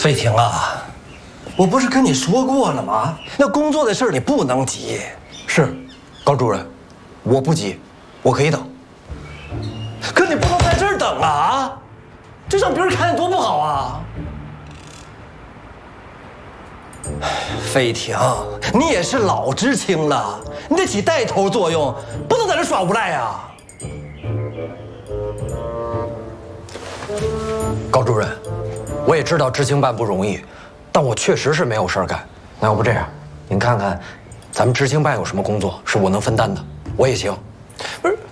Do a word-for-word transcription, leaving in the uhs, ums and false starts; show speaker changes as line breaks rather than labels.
费婷啊，我不是跟你说过了吗？那工作的事你不能急。
是，高主任，我不急，我可以等。
可你不能在这儿等啊！这让别人看见多不好啊！费婷，你也是老知青了，你得起带头作用，不能在这耍无赖啊！
高主任，我也知道知青办不容易，但我确实是没有事儿干。那要不这样，您看看，咱们知青办有什么工作是我能分担的，我也行。
不是，